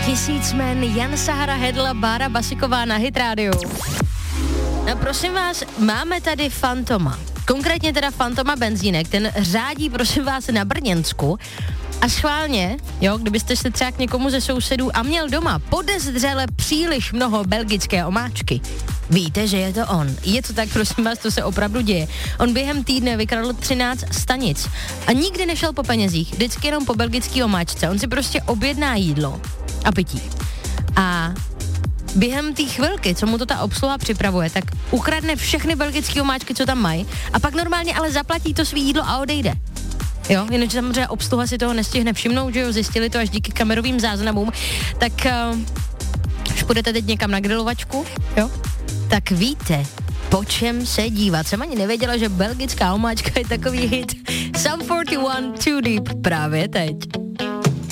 Tisícmen, Jan Sahara, Hedla, Bára Basiková na Hit Radio. No prosím vás, máme tady Fantoma. Konkrétně teda Fantoma benzínek, ten řádí prosím vás na Brněnsku. A schválně, jo, kdybyste se třeba k někomu ze sousedů a měl doma podezřele příliš mnoho belgické omáčky, víte, že je to on. Je to tak, prosím vás, to se opravdu děje. On během týdne vykradl 13 stanic a nikdy nešel po penězích, vždycky jenom po belgický omáčce. On si prostě objedná jídlo a pití. A během té chvilky, co mu to ta obsluha připravuje, tak ukradne všechny belgické omáčky, co tam mají a pak normálně ale zaplatí to svý jídlo a odejde. Jo, jinak samozřejmě obsluha si toho nestihne všimnout, že jo, zjistili to až díky kamerovým záznamům, tak až půjdete teď někam na grilovačku, jo, tak víte, po čem se dívat. Jsem ani nevěděla, že belgická omáčka je takový hit. Sum 41, Too Deep, právě teď.